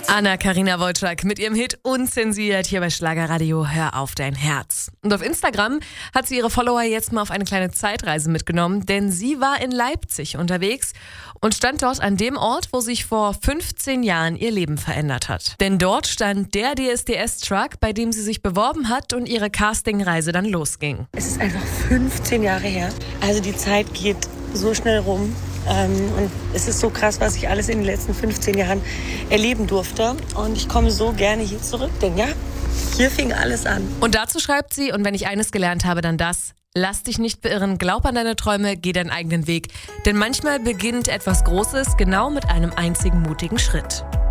Anna-Karina Wojcik mit ihrem Hit Unzensiert hier bei Schlagerradio Hör auf dein Herz. Und auf Instagram hat sie ihre Follower jetzt mal auf eine kleine Zeitreise mitgenommen, denn sie war in Leipzig unterwegs und stand dort an dem Ort, wo sich vor 15 Jahren ihr Leben verändert hat. Denn dort stand der DSDS-Truck, bei dem sie sich beworben hat und ihre Castingreise dann losging. Es ist einfach 15 Jahre her. Also die Zeit geht so schnell rum. Und es ist so krass, was ich alles in den letzten 15 Jahren erleben durfte. Und ich komme so gerne hier zurück, denn ja, hier fing alles an. Und dazu schreibt sie, und wenn ich eines gelernt habe, dann das: Lass dich nicht beirren, glaub an deine Träume, geh deinen eigenen Weg. Denn manchmal beginnt etwas Großes genau mit einem einzigen mutigen Schritt.